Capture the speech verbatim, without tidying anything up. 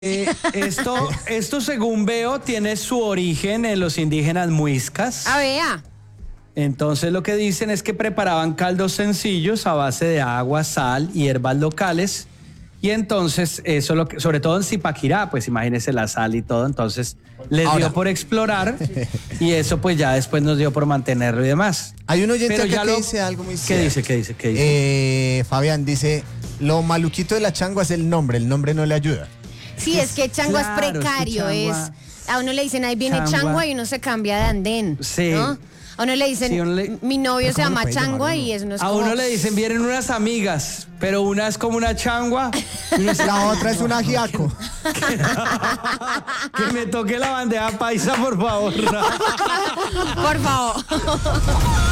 Eh, esto, esto, según veo, tiene su origen en los indígenas muiscas. A vea. Entonces lo que dicen es que preparaban caldos sencillos a base de agua, sal y hierbas locales. Y entonces, eso lo que, sobre todo en Zipaquirá, pues imagínense la sal y todo. Entonces les Ahora. dio por explorar y eso pues ya después nos dio por mantenerlo y demás. Hay un oyente Pero acá ya que lo- dice algo muy ¿Qué cierto. dice? ¿Qué dice? ¿Qué dice? Eh, Fabián dice, lo maluquito de la changua es el nombre, el nombre no le ayuda. Sí, es que changua Claro, es es que precario, changua- es... A uno le dicen, ahí viene changua. changua y uno se cambia de andén, Sí. ¿no? A uno le dicen, Sí, uno le- mi novio Pero se ¿cómo llama lo puede llamar changua uno? y es uno es A como... uno le dicen, vienen unas amigas, pero una es como una changua y uno dice, La otra es un ajiaco. que me toque la bandeja paisa, por favor. Por favor.